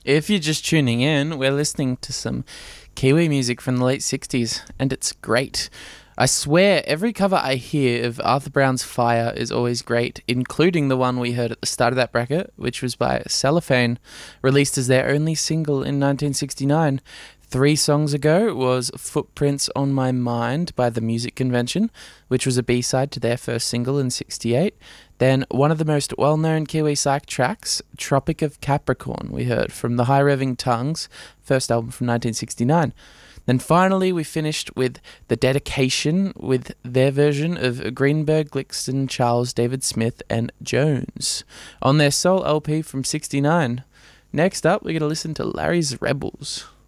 If you're just tuning in, we're listening to some Kiwi music from the late 60s, and it's great. I swear, every cover I hear of Arthur Brown's Fire is always great, including the one we heard at the start of that bracket, which was by Cellophane, released as their only single in 1969. 3 songs ago was Footprints on My Mind by The Music Convention, which was a B-side to their first single in 68. Then one of the most well-known Kiwi psych tracks, Tropic of Capricorn, we heard from The High Revving Tongues, first album from 1969. Then finally we finished with The Dedication with their version of Greenberg, Glixton, Charles, David Smith and Jones on their sole LP from 69. Next up we're going to listen to Larry's Rebels.